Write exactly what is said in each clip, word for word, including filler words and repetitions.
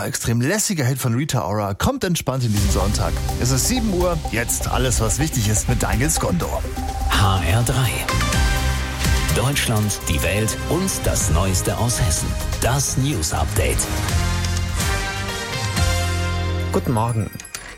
extrem lässiger Hit von Rita Ora kommt entspannt in diesen Sonntag. Es ist sieben Uhr, jetzt alles, was wichtig ist mit Daniel Skondor. H R drei. Deutschland, die Welt und das Neueste aus Hessen. Das News Update. Guten Morgen.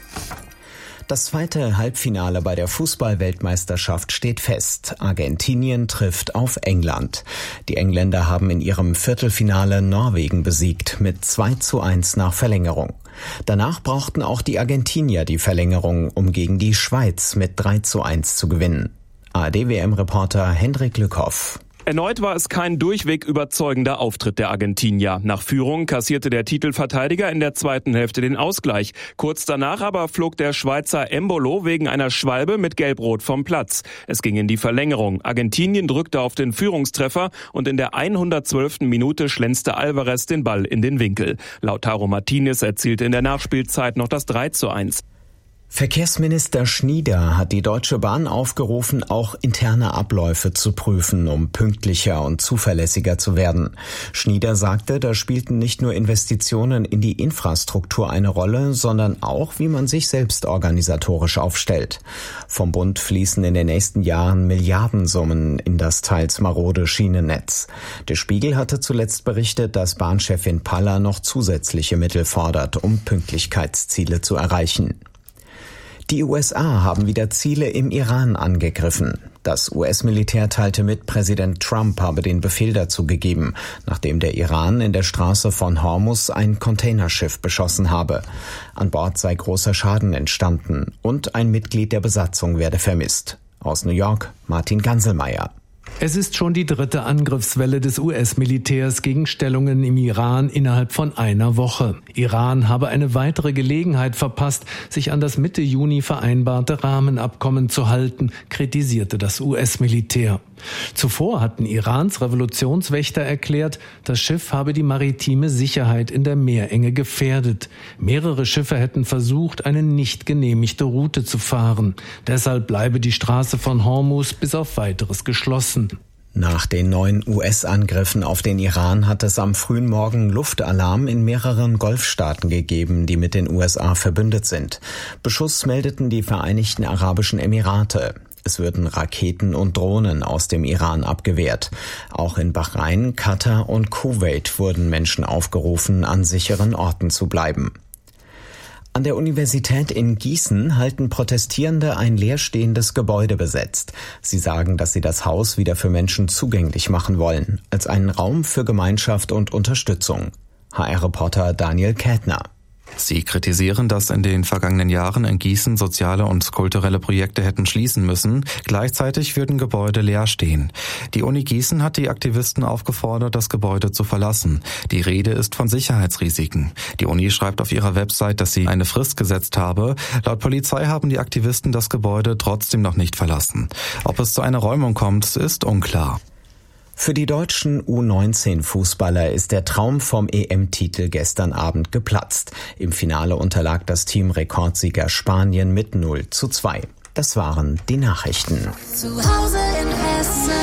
Das zweite Halbfinale bei der Fußball-Weltmeisterschaft steht fest. Argentinien trifft auf England. Die Engländer haben in ihrem Viertelfinale Norwegen besiegt mit zwei zu eins nach Verlängerung. Danach brauchten auch die Argentinier die Verlängerung, um gegen die Schweiz mit drei zu eins zu gewinnen. A R D-W M-Reporter Hendrik Lückhoff. Erneut war es kein durchweg überzeugender Auftritt der Argentinier. Nach Führung kassierte der Titelverteidiger in der zweiten Hälfte den Ausgleich. Kurz danach aber flog der Schweizer Embolo wegen einer Schwalbe mit Gelb-Rot vom Platz. Es ging in die Verlängerung. Argentinien drückte auf den Führungstreffer und in der hundertzwölften Minute schlänzte Alvarez den Ball in den Winkel. Lautaro Martinez erzielte in der Nachspielzeit noch das drei zu eins. Verkehrsminister Schnieder hat die Deutsche Bahn aufgerufen, auch interne Abläufe zu prüfen, um pünktlicher und zuverlässiger zu werden. Schnieder sagte, da spielten nicht nur Investitionen in die Infrastruktur eine Rolle, sondern auch, wie man sich selbst organisatorisch aufstellt. Vom Bund fließen in den nächsten Jahren Milliardensummen in das teils marode Schienennetz. Der Spiegel hatte zuletzt berichtet, dass Bahnchefin Paller noch zusätzliche Mittel fordert, um Pünktlichkeitsziele zu erreichen. Die U S A haben wieder Ziele im Iran angegriffen. Das U S-Militär teilte mit, Präsident Trump habe den Befehl dazu gegeben, nachdem der Iran in der Straße von Hormuz ein Containerschiff beschossen habe. An Bord sei großer Schaden entstanden und ein Mitglied der Besatzung werde vermisst. Aus New York, Martin Ganselmeier. Es ist schon die dritte Angriffswelle des U S-Militärs gegen Stellungen im Iran innerhalb von einer Woche. Iran habe eine weitere Gelegenheit verpasst, sich an das Mitte Juni vereinbarte Rahmenabkommen zu halten, kritisierte das U S-Militär. Zuvor hatten Irans Revolutionswächter erklärt, das Schiff habe die maritime Sicherheit in der Meerenge gefährdet. Mehrere Schiffe hätten versucht, eine nicht genehmigte Route zu fahren. Deshalb bleibe die Straße von Hormuz bis auf Weiteres geschlossen. Nach den neuen U S-Angriffen auf den Iran hat es am frühen Morgen Luftalarm in mehreren Golfstaaten gegeben, die mit den U S A verbündet sind. Beschuss meldeten die Vereinigten Arabischen Emirate. Es würden Raketen und Drohnen aus dem Iran abgewehrt. Auch in Bahrain, Katar und Kuwait wurden Menschen aufgerufen, an sicheren Orten zu bleiben. An der Universität in Gießen halten Protestierende ein leerstehendes Gebäude besetzt. Sie sagen, dass sie das Haus wieder für Menschen zugänglich machen wollen, als einen Raum für Gemeinschaft und Unterstützung. H R-Reporter Daniel Kätner. Sie kritisieren, dass in den vergangenen Jahren in Gießen soziale und kulturelle Projekte hätten schließen müssen. Gleichzeitig würden Gebäude leer stehen. Die Uni Gießen hat die Aktivisten aufgefordert, das Gebäude zu verlassen. Die Rede ist von Sicherheitsrisiken. Die Uni schreibt auf ihrer Website, dass sie eine Frist gesetzt habe. Laut Polizei haben die Aktivisten das Gebäude trotzdem noch nicht verlassen. Ob es zu einer Räumung kommt, ist unklar. Für die deutschen U neunzehn Fußballer ist der Traum vom E M-Titel gestern Abend geplatzt. Im Finale unterlag das Team Rekordsieger Spanien mit null zu zwei. Das waren die Nachrichten. Zu Hause in Hessen.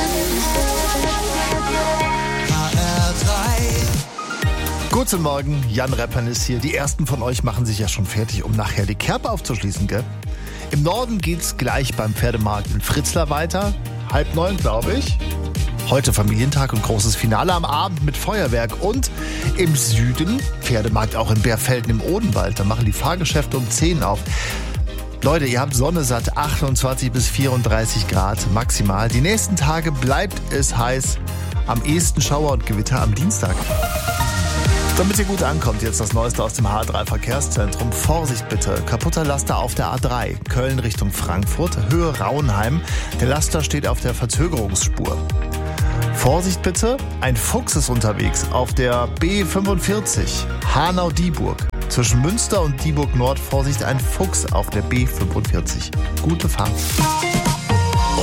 H R drei. Guten Morgen, Jan Reppern ist hier. Die ersten von euch machen sich ja schon fertig, um nachher die Kerbe aufzuschließen, gell? Im Norden geht's gleich beim Pferdemarkt in Fritzlar weiter. Halb neun, glaube ich. Heute Familientag und großes Finale am Abend mit Feuerwerk. Und im Süden, Pferdemarkt auch in Bärfelden im Odenwald. Da machen die Fahrgeschäfte um zehn auf. Leute, ihr habt Sonne satt, achtundzwanzig bis vierunddreißig Grad maximal. Die nächsten Tage bleibt es heiß. Am ehesten Schauer und Gewitter am Dienstag. Damit ihr gut ankommt, jetzt das Neueste aus dem H R drei Verkehrszentrum. Vorsicht bitte, kaputter Laster auf der A drei. Köln Richtung Frankfurt, Höhe Rauenheim. Der Laster steht auf der Verzögerungsspur. Vorsicht bitte, ein Fuchs ist unterwegs auf der B fünfundvierzig, Hanau-Dieburg. Zwischen Münster und Dieburg Nord, Vorsicht, ein Fuchs auf der B fünfundvierzig. Gute Fahrt.